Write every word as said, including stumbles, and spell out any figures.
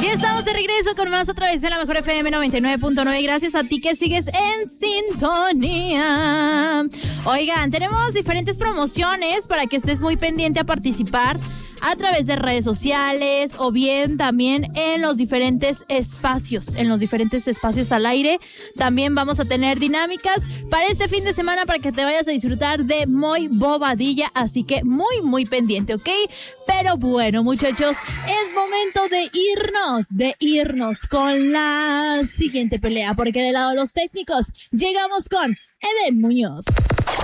Ya estamos de regreso con más otra vez en la Mejor F M noventa y nueve punto nueve. Gracias a ti que sigues en sintonía. Oigan, tenemos diferentes promociones para que estés muy pendiente a participar a través de redes sociales o bien también en los diferentes espacios, en los diferentes espacios al aire. También vamos a tener dinámicas para este fin de semana para que te vayas a disfrutar de Muy Bobadilla, así que muy, muy pendiente, ¿ok? Pero bueno, muchachos, es momento de irnos, de irnos con la siguiente pelea, porque del lado de los técnicos llegamos con Eden Muñoz.